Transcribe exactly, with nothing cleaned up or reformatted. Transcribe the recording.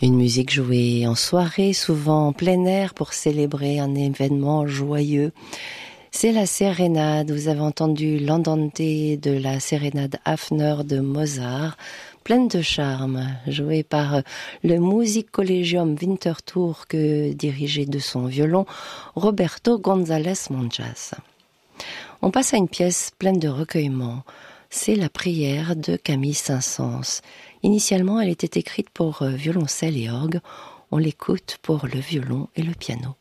Une musique jouée en soirée, souvent en plein air pour célébrer un événement joyeux. C'est la sérénade. Vous avez entendu l'andante de la sérénade Hafner de Mozart, pleine de charme, jouée par le Musikkollegium Winterthur que dirigeait de son violon Roberto González Monjas. On passe à une pièce pleine de recueillement. C'est la prière de Camille Saint-Saëns. Initialement, elle était écrite pour violoncelle et orgue. On l'écoute pour le violon et le piano.